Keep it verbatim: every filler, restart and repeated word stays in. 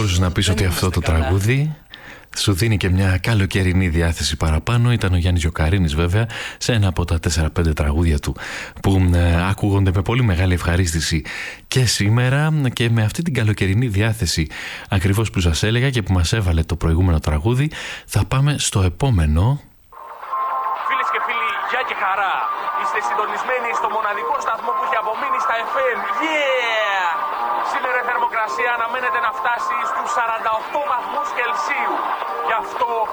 μπορούσες να πεις ότι αυτό το καλά. τραγούδι σου δίνει και μια καλοκαιρινή διάθεση παραπάνω. Ήταν ο Γιάννης Γιοκαρίνης βέβαια, σε ένα από τα τέσσερα πέντε τραγούδια του που ε, ακούγονται με πολύ μεγάλη ευχαρίστηση και σήμερα, και με αυτή την καλοκαιρινή διάθεση ακριβώς που σας έλεγα και που μας έβαλε το προηγούμενο τραγούδι, θα πάμε στο επόμενο. Φίλες και φίλοι, γεια και χαρά. Είστε συντονισμένοι στο μοναδικό σταθμό που έχει απομείνει στα εφ εμ. Yeah! Σήμερα η θερμοκρασία αναμένεται να φτάσει στους σαράντα οκτώ βαθμούς Κελσίου. Γι' αυτό